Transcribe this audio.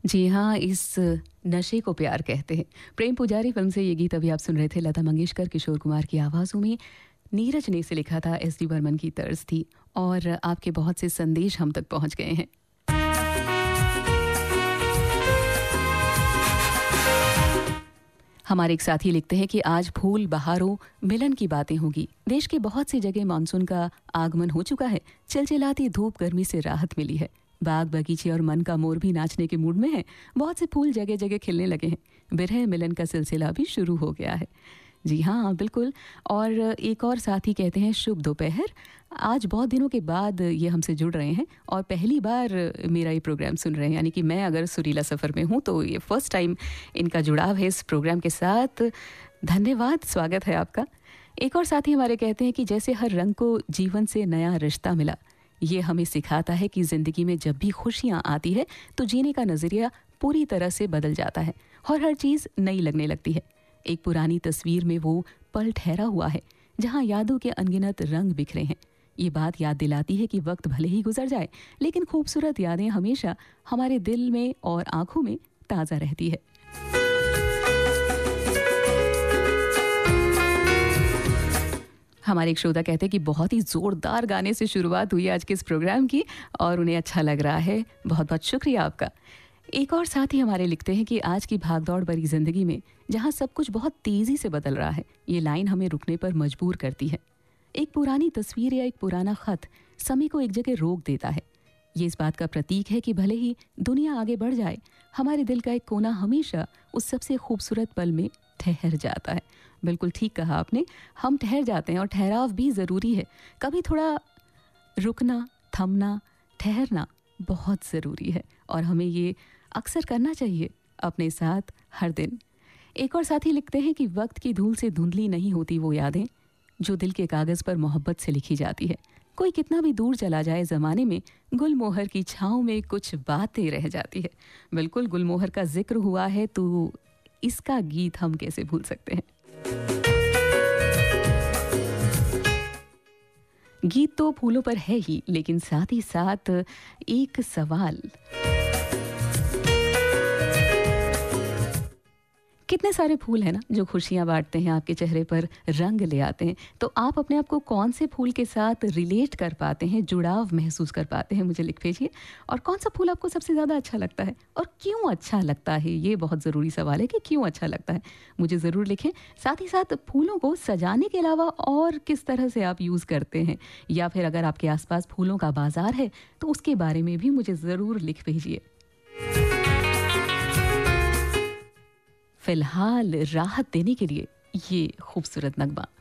जी हाँ, इस नशे को प्यार कहते हैं। प्रेम पुजारी फ़िल्म से ये गीत अभी आप सुन रहे थे। लता मंगेशकर, किशोर कुमार की आवाज़ों में, नीरज ने इसे लिखा था, एस डी बर्मन की तर्ज थी और आपके बहुत से संदेश हम तक पहुँच गए हैं। हमारे एक साथी लिखते हैं कि आज फूल बहारों मिलन की बातें होगी। देश के बहुत सी जगह मानसून का आगमन हो चुका है। चिलचिलाती धूप गर्मी से राहत मिली है। बाग बगीचे और मन का मोर भी नाचने के मूड में है। बहुत से फूल जगह जगह खिलने लगे हैं। बिरह मिलन का सिलसिला भी शुरू हो गया है। जी हाँ, बिल्कुल। और एक और साथी कहते हैं, शुभ दोपहर। आज बहुत दिनों के बाद ये हमसे जुड़ रहे हैं और पहली बार मेरा ये प्रोग्राम सुन रहे हैं, यानी कि मैं अगर सुरीला सफ़र में हूँ तो ये फर्स्ट टाइम इनका जुड़ाव है इस प्रोग्राम के साथ। धन्यवाद, स्वागत है आपका। एक और साथी हमारे कहते हैं कि जैसे हर रंग को जीवन से नया रिश्ता मिला, ये हमें सिखाता है कि ज़िंदगी में जब भी खुशियाँ आती है तो जीने का नज़रिया पूरी तरह से बदल जाता है और हर चीज़ नई लगने लगती है। एक पुरानी तस्वीर में वो पल ठहरा हुआ है जहाँ यादों के अनगिनत रंग बिखरे हैं। ये बात याद दिलाती है कि वक्त भले ही गुजर जाए, लेकिन खूबसूरत यादें हमेशा हमारे दिल में और आंखों में ताज़ा रहती है। हमारे एक श्रोता कहते हैं कि बहुत ही ज़ोरदार गाने से शुरुआत हुई आज के इस प्रोग्राम की और उन्हें अच्छा लग रहा है। बहुत बहुत शुक्रिया आपका। एक और साथी हमारे लिखते हैं कि आज की भागदौड़ भरी ज़िंदगी में जहाँ सब कुछ बहुत तेज़ी से बदल रहा है, ये लाइन हमें रुकने पर मजबूर करती है। एक पुरानी तस्वीर या एक पुराना ख़त समय को एक जगह रोक देता है। ये इस बात का प्रतीक है कि भले ही दुनिया आगे बढ़ जाए, हमारे दिल का एक कोना हमेशा उस सबसे खूबसूरत पल में ठहर जाता है। बिल्कुल ठीक कहा आपने, हम ठहर जाते हैं और ठहराव भी ज़रूरी है। कभी थोड़ा रुकना, थमना, ठहरना बहुत ज़रूरी है और हमें ये अक्सर करना चाहिए अपने साथ हर दिन। एक और साथी लिखते हैं कि वक्त की धूल से धुंधली नहीं होती वो यादें जो दिल के कागज़ पर मोहब्बत से लिखी जाती है। कोई कितना भी दूर चला जाए ज़माने में, गुलमोहर की छाँव में कुछ बातें रह जाती है। बिल्कुल, गुलमोहर का जिक्र हुआ है तो इसका गीत हम कैसे भूल सकते हैं। गीत तो फूलों पर है ही, लेकिन साथ ही साथ एक सवाल। कितने सारे फूल हैं ना जो खुशियां बांटते हैं, आपके चेहरे पर रंग ले आते हैं। तो आप अपने आप को कौन से फूल के साथ रिलेट कर पाते हैं, जुड़ाव महसूस कर पाते हैं, मुझे लिख भेजिए। और कौन सा फूल आपको सबसे ज़्यादा अच्छा लगता है और क्यों अच्छा लगता है, ये बहुत ज़रूरी सवाल है कि क्यों अच्छा लगता है, मुझे ज़रूर लिखें। साथ ही साथ फूलों को सजाने के अलावा और किस तरह से आप यूज़ करते हैं, या फिर अगर आपके आसपास फूलों का बाजार है तो उसके बारे में भी मुझे ज़रूर लिख भेजिए। फिलहाल राहत देने के लिए ये खूबसूरत नगमा।